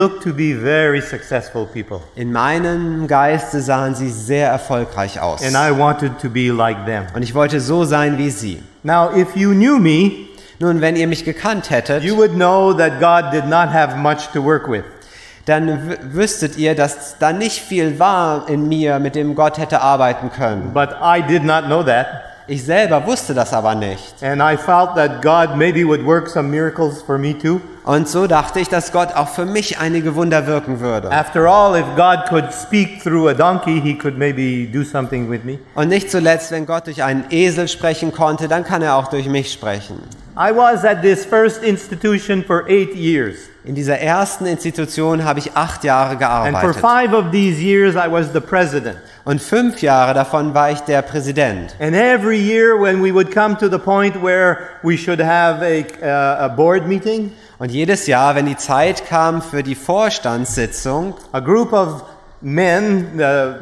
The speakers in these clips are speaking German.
looked to be very successful people. In meinem Geiste sahen sie sehr erfolgreich aus. And I wanted to be like them. Und ich wollte so sein wie sie. Now, if you knew me, Nun, wenn ihr mich gekannt hättet, you would know that God did not have much to work with. dann wüsstet ihr, dass da nicht viel war in mir, mit dem Gott hätte arbeiten können. But I did not know that. Ich selber wusste das aber nicht. And I felt that God maybe would work some miracles for me too. Und so dachte ich, dass Gott auch für mich einige Wunder wirken würde. After all, if God could speak through a donkey, he could maybe do something with me. Und nicht zuletzt, wenn Gott durch einen Esel sprechen konnte, dann kann er auch durch mich sprechen. I was at this first institution for 8 years. In dieser ersten Institution habe ich 8 Jahre And for gearbeitet. 5 of these years, I was the president. Und 5 Jahre davon war ich der Präsident. And every year when we would come to the point where we should have a board meeting, Und jedes Jahr, wenn die Zeit kam für die Vorstandssitzung, a group of men,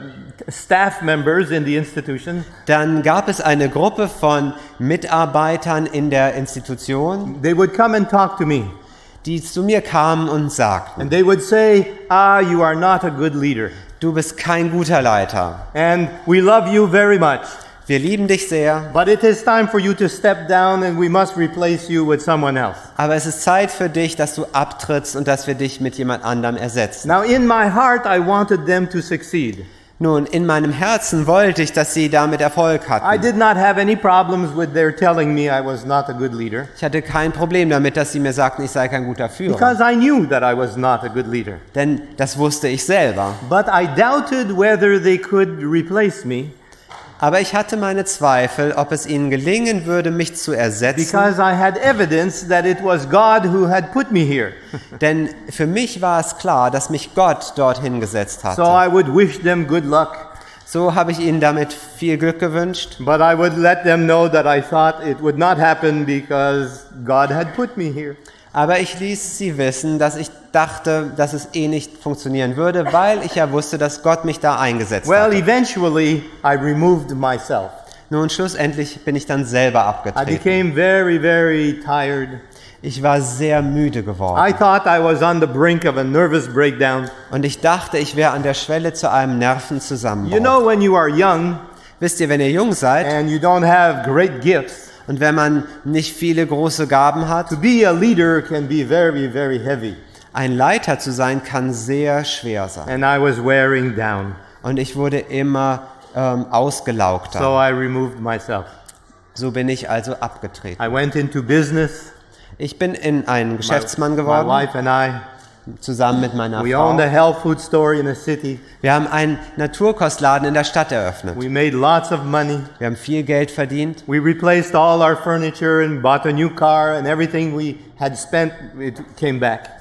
staff members in the institution, dann gab es eine Gruppe von Mitarbeitern in der Institution, they would come and talk to me. die zu mir kamen und sagten, And they would say, you are not a good leader. du bist kein guter Leiter. And we love you very much. Wir lieben dich sehr, But it is time for you to step down and we must replace you with someone else. aber es ist Zeit für dich, dass du abtrittst und dass wir dich mit jemand anderem ersetzen. Now in my heart, I wanted them to succeed. Nun, in meinem Herzen wollte ich, dass sie damit Erfolg I hatten. did not have any problems with their telling me I was not a good leader. Ich hatte kein Problem damit, dass sie mir sagten, ich sei kein guter Führer. Because I knew that I was not a good leader. Denn das wusste ich selber. But I doubted whether they could replace me Aber ich hatte meine Zweifel, ob es ihnen gelingen würde, mich zu ersetzen. because I had evidence that it was God who had put me here. Denn für mich war es klar, dass mich Gott dorthin gesetzt So hatte. I would wish them good luck, So habe ich ihnen damit viel Glück gewünscht. but I would let them know that I thought it would not happen because God had put me here. Aber ich ließ sie wissen, dass ich dachte, dass es nicht funktionieren würde, weil ich ja wusste, dass Gott mich da eingesetzt Well, hatte. eventually I removed myself. Nun, schlussendlich bin ich dann selber I abgetreten. became very, very tired. Ich war sehr müde I geworden. thought I was on the brink of a nervous breakdown. Und ich dachte, ich wäre an der Schwelle zu einem Nervenzusammenbruch. You know, when you are young Wisst ihr, wenn ihr jung seid and you don't have great gifts, und wenn man nicht viele große Gaben hat, to be a leader can be very, very heavy. ein Leiter zu sein, kann sehr schwer sein. And I was wearing down. Und ich wurde immer ausgelaugter. So I removed myself. So bin ich also abgetreten. I went into business. Ich bin in einen Geschäftsmann My geworden, wife and I, zusammen mit meiner we Frau. owned a health food store in a city. Wir haben einen Naturkostladen in der Stadt eröffnet. We made lots of money. Wir haben viel Geld verdient. We replaced all our furniture and bought a new car, and everything we had spent, it came back.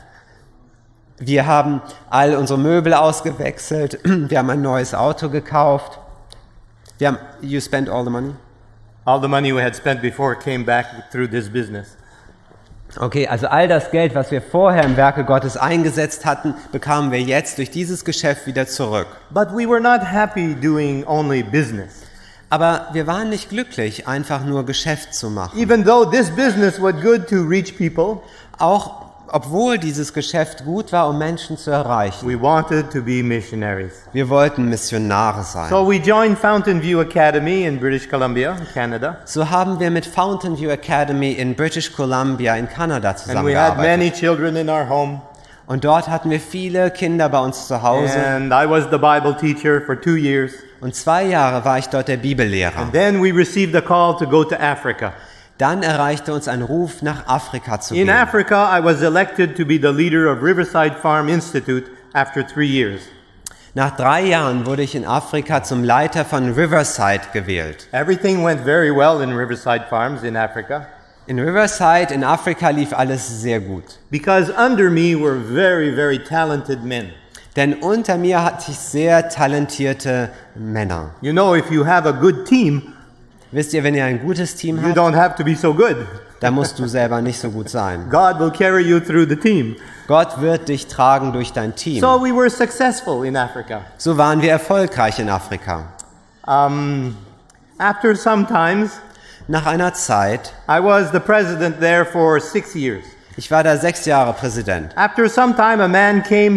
Wir haben all unsere Möbel ausgewechselt. Wir haben ein neues Auto gekauft. You spent all the money? All the money we had spent before came back through this business. Okay, also all das Geld, was wir vorher im Werke Gottes eingesetzt hatten, bekamen wir jetzt durch dieses Geschäft wieder zurück. But we were not happy doing only business. Aber wir waren nicht glücklich, einfach nur Geschäft zu machen. Even though this business was good to reach people, Auch obwohl dieses Geschäft gut war, um Menschen zu erreichen. we wanted to be missionaries. Wir wollten Missionare sein. So we joined Fountain View Academy in British Columbia, Canada. So haben wir mit Fountain View Academy in British Columbia in Kanada And we had zusammengearbeitet. many children in our home. Und dort hatten wir viele Kinder bei uns zu Hause. And I was the Bible teacher for 2 years. Und 2 Jahre war ich dort der Bibellehrer. Then we received a call to go to Africa. Dann erreichte uns ein Ruf, nach Afrika zu In gehen. Africa, I was elected to be the leader of Riverside Farm Institute after 3 years. Nach 3 Jahren wurde ich in Afrika zum Leiter von Riverside gewählt. Everything went very well in Riverside Farms in Africa In Riverside in Afrika lief alles sehr gut. because under me were very, very talented men. Denn unter mir hatte ich sehr talentierte Männer. You know, if you have a good team, Wisst ihr, wenn ihr ein gutes Team you habt, don't have to be so good. dann musst du selber nicht so gut sein. God will carry you through the team. Gott wird dich tragen durch dein Team. So we were successful in Africa. So waren wir erfolgreich in Afrika. After some times, Nach einer Zeit I was the president there for 6 years. Ich war da 6 Jahre Präsident. After some time, a man came